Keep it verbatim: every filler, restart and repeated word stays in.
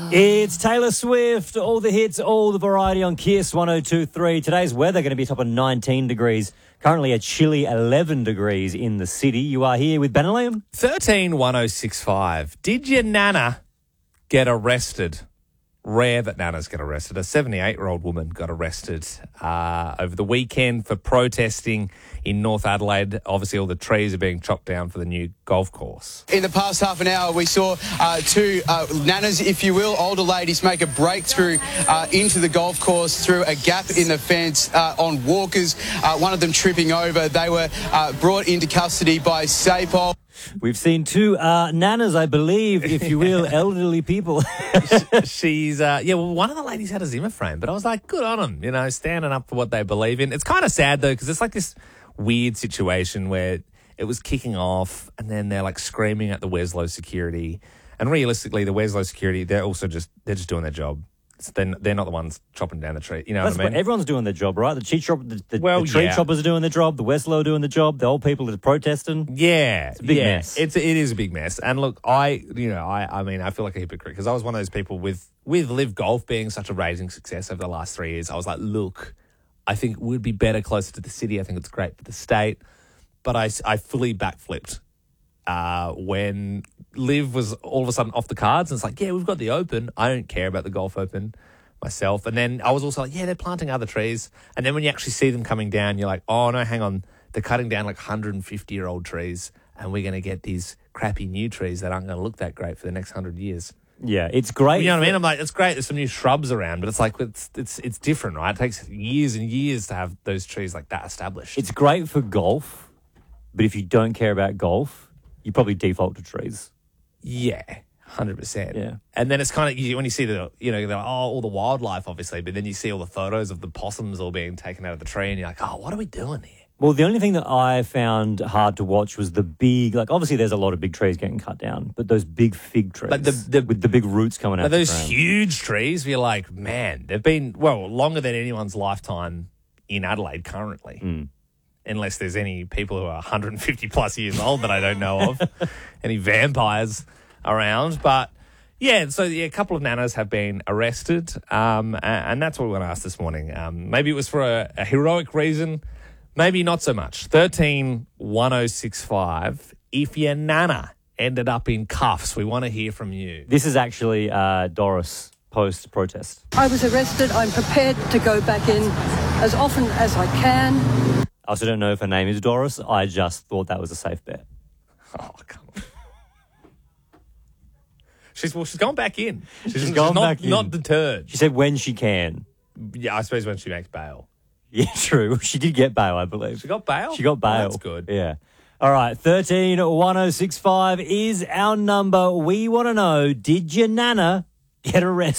It's Taylor Swift, all the hits, all the variety on Kiss one oh two point three. Today's weather going to be a top of nineteen degrees. Currently a chilly eleven degrees in the city. You are here with Ben and Liam. thirteen one oh six five. Did your nana get arrested? Rare that nanas get arrested. A seventy-eight-year-old woman got arrested uh, over the weekend for protesting in North Adelaide. Obviously, all the trees are being chopped down for the new golf course. In the past half an hour, we saw uh, two uh, nanas, if you will, older ladies make a breakthrough uh, into the golf course through a gap in the fence uh, on walkers, uh, one of them tripping over. They were uh, brought into custody by SAPOL. We've seen two uh, nanas, I believe, if you will, elderly people. She's, uh, yeah, well, one of the ladies had a Zimmer frame, but I was like, good on them, you know, standing up for what they believe in. It's kind of sad, though, because it's like this weird situation where it was kicking off and then they're like screaming at the Weslow security. And realistically, the Weslow security, they're also just, they're just doing their job. It's, they're, they're not the ones chopping down the tree. You know That's what I mean? what everyone's doing their job, right? The, tree chop, the, the, Well, the tree yeah. choppers are doing their job. The Westlow are doing the job. The old people are protesting. Yeah, It's a big yeah. mess. It's it is a big mess. And look, I you know I I mean I feel like a hypocrite because I was one of those people with with Live Golf being such a raging success over the last three years. I was like, look, I think it would be better closer to the city. I think it's great for the state, but I I fully backflipped uh, when Live was all of a sudden off the cards. And it's like, yeah, we've got the Open. I don't care about the Golf Open myself. And then I was also like, yeah, they're planting other trees. And then when you actually see them coming down, you're like, oh, no, hang on. They're cutting down like one hundred fifty-year-old trees, and we're going to get these crappy new trees that aren't going to look that great for the next one hundred years. Yeah, it's great. You know what I mean? I'm like, it's great. There's some new shrubs around, but it's like, it's it's it's different, right? It takes years and years to have those trees like that established. It's great for golf, but if you don't care about golf, you probably default to trees. Yeah. one hundred percent. Yeah. And then it's kind of, you, when you see the, you know, the, oh, all the wildlife, obviously, but then you see all the photos of the possums all being taken out of the tree, and you're like, oh, what are we doing here? Well, the only thing that I found hard to watch was the big, like, obviously there's a lot of big trees getting cut down, but those big fig trees But the- the- with the big roots coming out But the those ground. huge trees, you're like, man, they've been, well, longer than anyone's lifetime in Adelaide currently. Mm. Unless there's any people who are one hundred fifty plus years old that I don't know of, any vampires around. But yeah, so yeah, a couple of nanas have been arrested, um, and, and that's what we want to ask this morning. Um, maybe it was for a, a heroic reason, maybe not so much. thirteen one oh six five. If your nana ended up in cuffs, we want to hear from you. This is actually uh, Doris post-protest. I was arrested. I'm prepared to go back in as often as I can. I also don't know if her name is Doris. I just thought that was a safe bet. Oh, come on. She's well. She's gone back in. She's, She's she's gone not, back in. Not deterred. She said when she can. Yeah, I suppose when she makes bail. Yeah, true. She did get bail, I believe. She got bail. She got Oh, bail. that's good. Yeah. All right. thirteen one oh six five is our number. We want to know, did your nana get arrested?